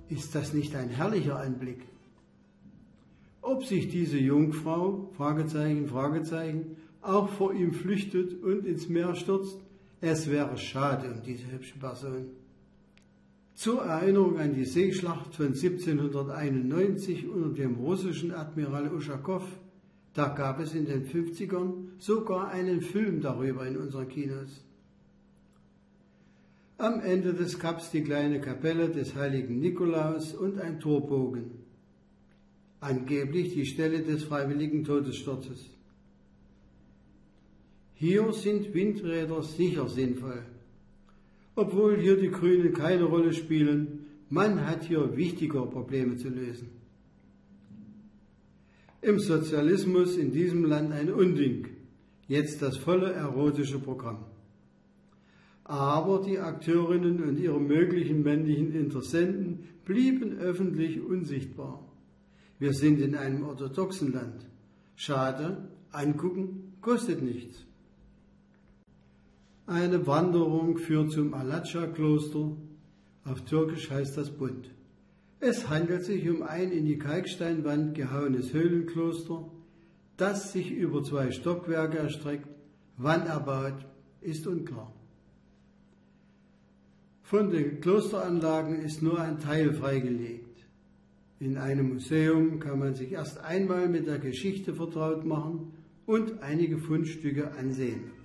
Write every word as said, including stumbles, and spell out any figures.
Ist das nicht ein herrlicher Anblick? Ob sich diese Jungfrau, Fragezeichen, Fragezeichen, auch vor ihm flüchtet und ins Meer stürzt, es wäre schade um diese hübsche Person. Zur Erinnerung an die Seeschlacht von siebzehnhunderteinundneunzig unter dem russischen Admiral Uschakow, da gab es in den fünfzigern sogar einen Film darüber in unseren Kinos. Am Ende des Kaps die kleine Kapelle des heiligen Nikolaus und ein Torbogen. Angeblich die Stelle des freiwilligen Todessturzes. Hier sind Windräder sicher sinnvoll. Obwohl hier die Grünen keine Rolle spielen, man hat hier wichtigere Probleme zu lösen. Im Sozialismus in diesem Land ein Unding, jetzt das volle erotische Programm. Aber die Akteurinnen und ihre möglichen männlichen Interessenten blieben öffentlich unsichtbar. Wir sind in einem orthodoxen Land. Schade, angucken kostet nichts. Eine Wanderung führt zum Alatscha-Kloster, auf Türkisch heißt das Bund. Es handelt sich um ein in die Kalksteinwand gehauenes Höhlenkloster, das sich über zwei Stockwerke erstreckt. Wann erbaut, ist unklar. Von den Klosteranlagen ist nur ein Teil freigelegt. In einem Museum kann man sich erst einmal mit der Geschichte vertraut machen und einige Fundstücke ansehen.